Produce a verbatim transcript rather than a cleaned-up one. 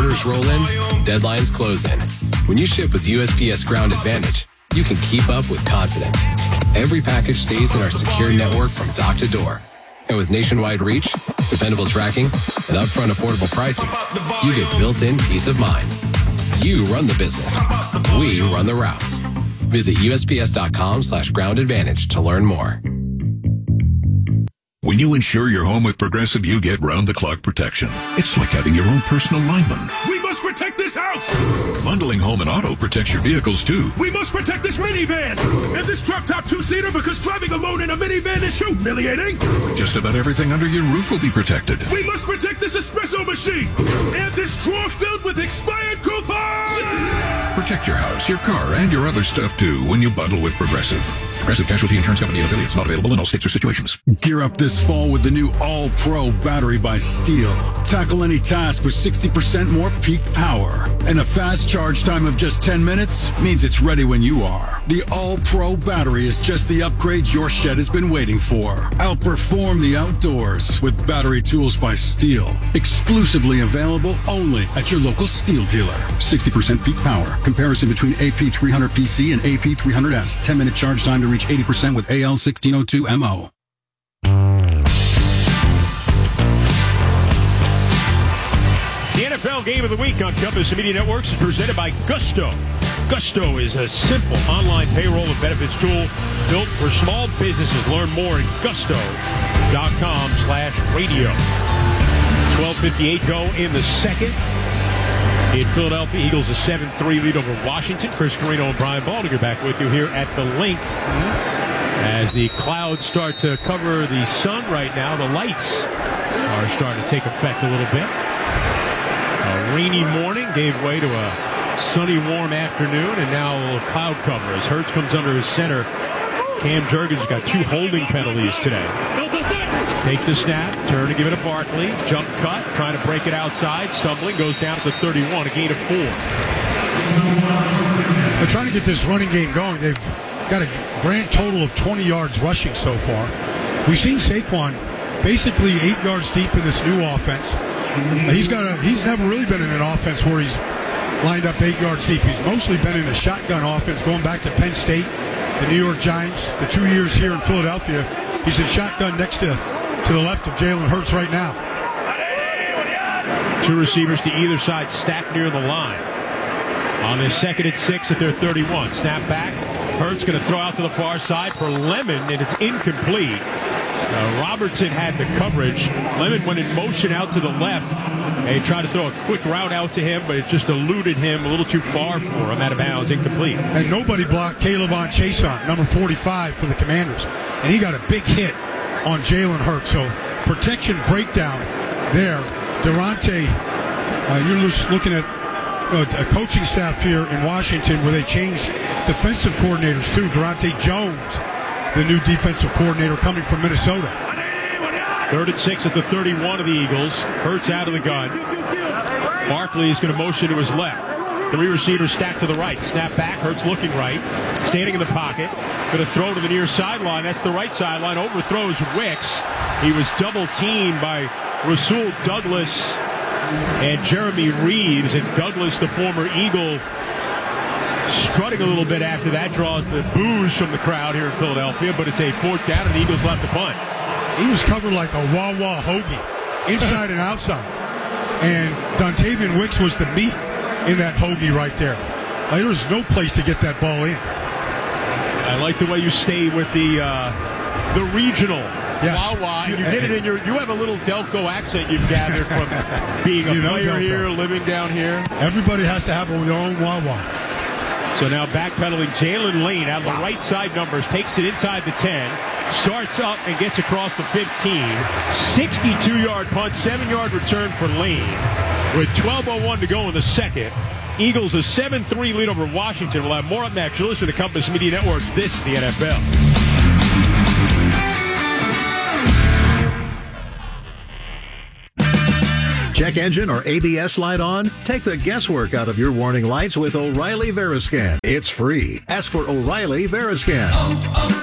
Orders roll in, deadlines close in. When you ship with U S P S Ground Advantage, you can keep up with confidence. Every package stays in our secure network from dock to door. And with nationwide reach, dependable tracking, and upfront affordable pricing, you get built-in peace of mind. You run the business. We run the routes. Visit USPS.com slash ground advantage to learn more. When you insure your home with Progressive, you get round-the-clock protection. It's like having your own personal lineman. We must protect this house! Bundling home and auto protects your vehicles, too. We must protect this minivan! And this drop-top two-seater, because driving alone in a minivan is humiliating! Just about everything under your roof will be protected. We must protect this espresso machine! And this drawer filled with expired coupons! Protect your house, your car, and your other stuff, too, when you bundle with Progressive. Progressive Casualty Insurance Company and affiliates, not available in all states or situations. Gear up this fall with the new All-Pro battery by Steel. Tackle any task with sixty percent more peak power. And a fast charge time of just ten minutes means it's ready when you are. The All-Pro battery is just the upgrade your shed has been waiting for. Outperform the outdoors with battery tools by Steel. Exclusively available only at your local Steel dealer. sixty percent peak power. Comparison between A P three hundred P C and A P three hundred S. ten minute charge time to reach eighty percent with A L sixteen oh two M O. The N F L Game of the Week on Compass Media Networks is presented by Gusto. Gusto is a simple online payroll and benefits tool built for small businesses. Learn more at gusto.com slash radio. twelve fifty-eight go in the second. In Philadelphia, Eagles a seven three lead over Washington. Chris Carino and Brian Baldinger back with you here at the link. As the clouds start to cover the sun right now, the lights are starting to take effect a little bit. A rainy morning gave way to a sunny, warm afternoon, and now a little cloud cover as Hurts comes under his center. Cam Jurgens got two holding penalties today. Take the snap, turn to give it to Barkley. Jump cut, trying to break it outside. Stumbling, goes down at the thirty-one, a gain of four. They're trying to get this running game going. They've got a grand total of twenty yards rushing so far. We've seen Saquon basically eight yards deep in this new offense. He's got a, he's never really been in an offense where he's lined up eight yards deep. He's mostly been in a shotgun offense going back to Penn State, the New York Giants, the two years here in Philadelphia. He's in shotgun next to to the left of Jalen Hurts right now. Two receivers to either side stacked near the line. On this second and six at their thirty-one. Snap back. Hurts going to throw out to the far side for Lemon, and it's incomplete. Uh, Robertson had the coverage. Lemon went in motion out to the left. They tried to throw a quick route out to him, but it just eluded him a little too far for him. Out of bounds, incomplete. And nobody blocked Caleb on Chason, number forty-five for the Commanders. And he got a big hit on Jalen Hurts. So protection breakdown there. Durante, uh, you're just looking at uh, a coaching staff here in Washington where they changed defensive coordinators too. Durante Jones, the new defensive coordinator coming from Minnesota. Third and six at the thirty-one of the Eagles. Hurts out of the gun. Barkley is going to motion to his left. Three receivers stacked to the right. Snap back. Hurts looking right. Standing in the pocket. Going to throw to the near sideline. That's the right sideline. Overthrows Wicks. He was double teamed by Rasul Douglas and Jeremy Reeves. And Douglas, the former Eagle, strutting a little bit after that, draws the boos from the crowd here in Philadelphia. But it's a fourth down, and the Eagles left the punt. He was covered like a wah-wah hoagie, inside and outside. And Dontavian Wicks was the meat in that hoagie right there. Like, there was no place to get that ball in. I like the way you stay with the uh, the regional. Yes. Wawa. You, you did it in your. You have a little Delco accent you've gathered from being a you know player Delco. here, living down here. Everybody has to have their own Wawa. So now backpedaling, Jalen Lane out of the right side numbers, takes it inside the ten, starts up and gets across the fifteen. sixty-two yard punt, seven yard return for Lane. With twelve oh one to go in the second, Eagles a seven three lead over Washington. We'll have more up next. You're listening to Compass Media Network. This is the N F L. Check engine or A B S light on? Take the guesswork out of your warning lights with O'Reilly Veriscan. It's free. Ask for O'Reilly Veriscan. Oh, oh.